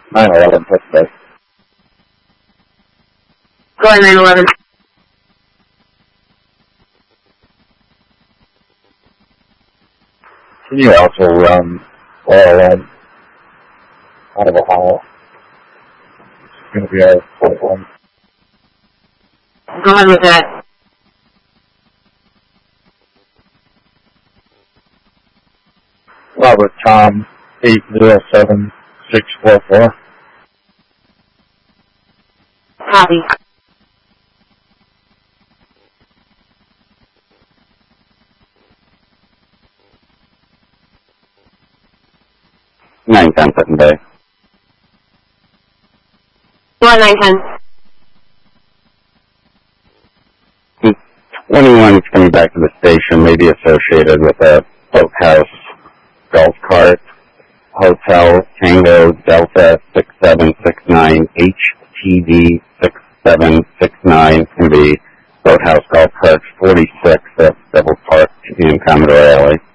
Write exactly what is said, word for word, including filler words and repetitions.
nine eleven, touch base. Go ahead, nine eleven. Can you also run oil in out of Ohio? It's going to be our fourth one. Go ahead with that. Robert Tom, eight zero seven six four four. Copy. nine ten, Sutton Bay. Go ahead, nine ten. twenty-one is coming back to the station, maybe associated with a boathouse, golf cart, hotel, Tango, Delta six seven six nine, H T D six seven six nine, can be boathouse, golf cart forty-six, that's double parked in Commodore Alley.